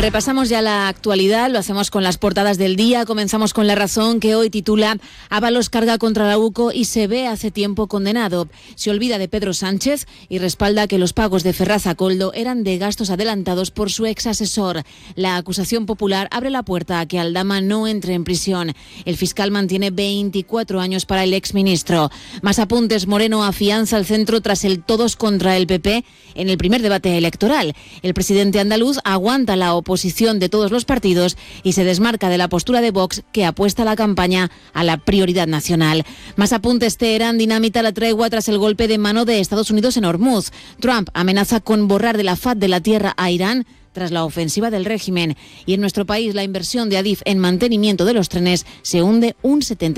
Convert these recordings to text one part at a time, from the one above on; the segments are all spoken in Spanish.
Repasamos ya la actualidad, lo hacemos con las portadas del día. Comenzamos con La Razón, que hoy titula Ábalos carga contra la UCO y se ve hace tiempo condenado. Se olvida de Pedro Sánchez y respalda que los pagos de Ferraz a Koldo eran de gastos adelantados por su ex asesor. La acusación popular abre la puerta a que Aldama no entre en prisión. El fiscal mantiene 24 años para el exministro. Más apuntes. Moreno afianza el centro tras el todos contra el PP en el primer debate electoral. El presidente andaluz aguanta la oposición de todos los partidos y se desmarca de la postura de Vox, que apuesta la campaña a la prioridad nacional. Más apuntes. Teherán dinamita la tregua tras el golpe de mano de Estados Unidos en Hormuz. Trump amenaza con borrar de la faz de la tierra a Irán tras la ofensiva del régimen. Y en nuestro país, la inversión de Adif en mantenimiento de los trenes se hunde un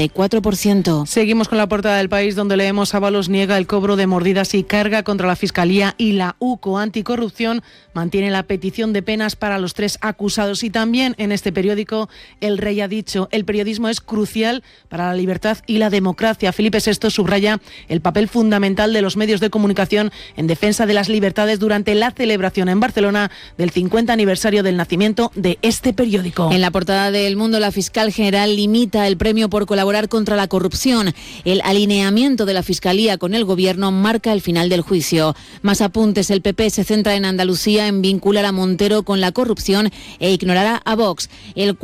74%. Seguimos con la portada del País, donde leemos: Ábalos niega el cobro de mordidas y carga contra la Fiscalía, y la UCO Anticorrupción mantiene la petición de penas para los 3 acusados. Y también en este periódico, El Rey ha dicho: el periodismo es crucial para la libertad y la democracia. Felipe VI subraya el papel fundamental de los medios de comunicación en defensa de las libertades durante la celebración en Barcelona del 50 aniversario del nacimiento de este periódico. En la portada de El Mundo, la fiscal general limita el premio por colaborar contra la corrupción. El alineamiento de la Fiscalía con el Gobierno marca el final del juicio. Más apuntes. El PP se centra en Andalucía en vincular a Montero con la corrupción e ignorará a Vox. El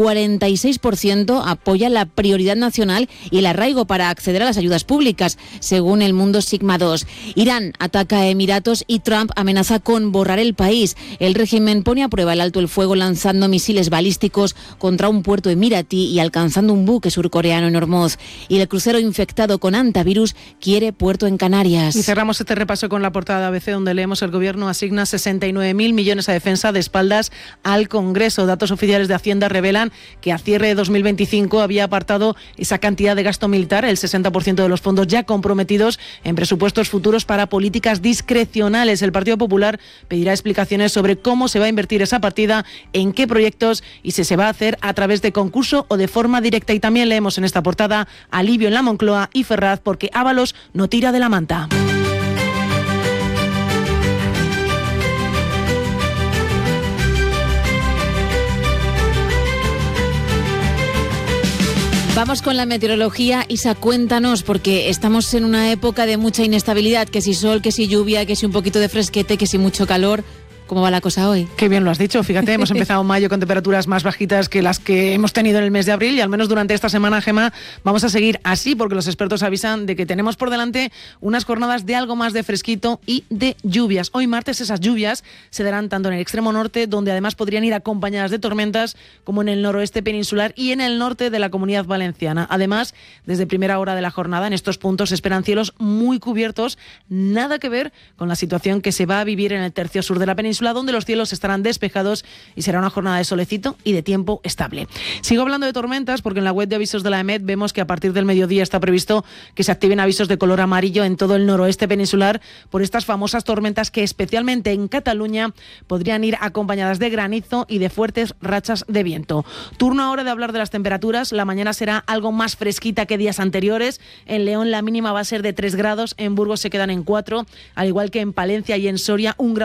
46% apoya la prioridad nacional y el arraigo para acceder a las ayudas públicas, según El Mundo Sigma 2. Irán ataca a Emiratos y Trump amenaza con borrar el país. El régimen pone a prueba el alto el fuego lanzando misiles balísticos contra un puerto emiratí y alcanzando un buque surcoreano en Hormuz. Y el crucero infectado con antivirus quiere puerto en Canarias. Y cerramos este repaso con la portada de ABC, donde leemos: el Gobierno asigna 69.000 millones a defensa de espaldas al Congreso. Datos oficiales de Hacienda revelan que a cierre de 2025 había apartado esa cantidad de gasto militar, el 60% de los fondos ya comprometidos en presupuestos futuros para políticas discrecionales. El Partido Popular pedirá explicaciones sobre cómo se va a invertir esa partida, en qué proyectos y si se va a hacer a través de concurso o de forma directa. Y también leemos en esta portada: alivio en la Moncloa y Ferraz porque Ábalos no tira de la manta. Vamos con la meteorología. Isa, cuéntanos, porque estamos en una época de mucha inestabilidad, que si sol, que si lluvia, que si un poquito de fresquete, que si mucho calor. ¿Cómo va la cosa hoy? Qué bien lo has dicho, fíjate, hemos empezado mayo con temperaturas más bajitas que las que hemos tenido en el mes de abril, y al menos durante esta semana, Gemma, vamos a seguir así, porque los expertos avisan de que tenemos por delante unas jornadas de algo más de fresquito y de lluvias. Hoy martes esas lluvias se darán tanto en el extremo norte, donde además podrían ir acompañadas de tormentas, como en el noroeste peninsular y en el norte de la Comunidad Valenciana. Además, desde primera hora de la jornada, en estos puntos se esperan cielos muy cubiertos, nada que ver con la situación que se va a vivir en el tercio sur de la península, donde los cielos estarán despejados y será una jornada de solecito y de tiempo estable. Sigo hablando de tormentas porque en la web de avisos de la EMET vemos que a partir del mediodía está previsto que se activen avisos de color amarillo en todo el noroeste peninsular por estas famosas tormentas que, especialmente en Cataluña, podrían ir acompañadas de granizo y de fuertes rachas de viento. Turno ahora de hablar de las temperaturas. La mañana será algo más fresquita que días anteriores. En León la mínima va a ser de 3 grados, en Burgos se quedan en 4, al igual que en Palencia y en Soria 1 grado